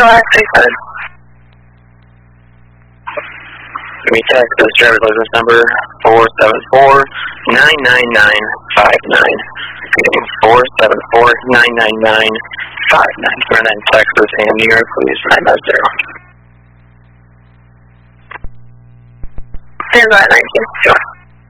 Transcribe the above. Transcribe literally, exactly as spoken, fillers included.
three seven. Let me check this driver's license number, four seven four, nine nine nine, five nine. four seven four, nine nine nine, five nine. Run in Texas and New York, please, nine nine zero. Stand by, thank you.